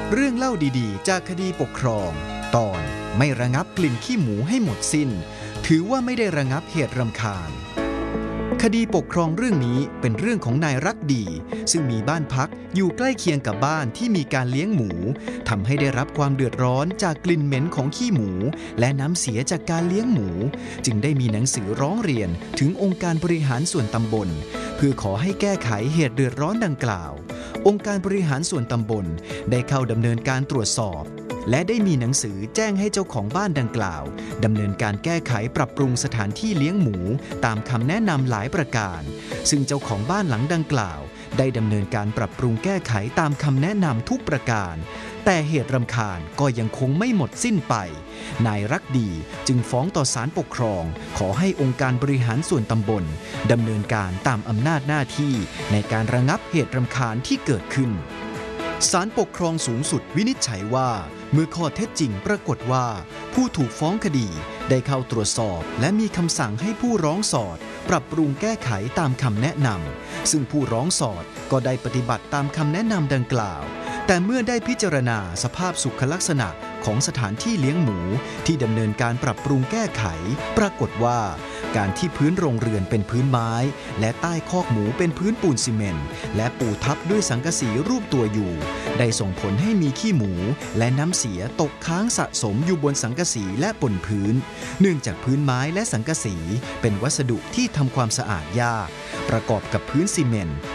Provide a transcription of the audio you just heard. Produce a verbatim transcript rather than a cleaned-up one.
เรื่องเล่าดีๆจากคดีปกครองตอนไม่ระงับกลิ่นขี้หมูให้หมดสิ้นถือว่าไม่ได้ระงับเหตุรำคาญคดีปกครองเรื่องนี้เป็นเรื่องของนายรักดีซึ่งมีบ้านพักอยู่ใกล้เคียงกับบ้านที่มีการเลี้ยงหมูทำให้ได้รับความเดือดร้อนจากกลิ่นเหม็นของขี้หมูและน้ำเสียจากการเลี้ยงหมูจึงได้มีหนังสือร้องเรียนถึงองค์การบริหารส่วนตำบลเพื่อขอให้แก้ไขเหตุเดือดร้อนดังกล่าวองค์การบริหารส่วนตำบลได้เข้าดำเนินการตรวจสอบและได้มีหนังสือแจ้งให้เจ้าของบ้านดังกล่าวดำเนินการแก้ไขปรับปรุงสถานที่เลี้ยงหมูตามคำแนะนำหลายประการซึ่งเจ้าของบ้านหลังดังกล่าวได้ดำเนินการปรับปรุงแก้ไขตามคำแนะนำทุกประการแต่เหตุรำคาญก็ยังคงไม่หมดสิ้นไปนายรักดีจึงฟ้องต่อศาลปกครองขอให้องค์การบริหารส่วนตำบลดำเนินการตามอำนาจหน้าที่ในการระงับเหตุรำคาญที่เกิดขึ้นศาลปกครองสูงสุดวินิจฉัยว่าเมื่อข้อเท็จจริงปรากฏว่าผู้ถูกฟ้องคดีได้เข้าตรวจสอบและมีคำสั่งให้ผู้ร้องสอดปรับปรุงแก้ไขตามคำแนะนำซึ่งผู้ร้องสอดก็ได้ปฏิบัติตามคำแนะนำดังกล่าวแต่เมื่อได้พิจารณาสภาพสุขลักษณะของสถานที่เลี้ยงหมูที่ดำเนินการปรับปรุงแก้ไขปรากฏว่าการที่พื้นโรงเรือนเป็นพื้นไม้และใต้คอกหมูเป็นพื้นปูนซีเมนต์และปูทับด้วยสังกะสีรูปตัวอยู่ได้ส่งผลให้มีขี้หมูและน้ำเสียตกค้างสะสมอยู่บนสังกะสีและบนพื้นเนื่องจากพื้นไม้และสังกะสีเป็นวัสดุที่ทำความสะอาดยากประกอบกับพื้นซีเมนต์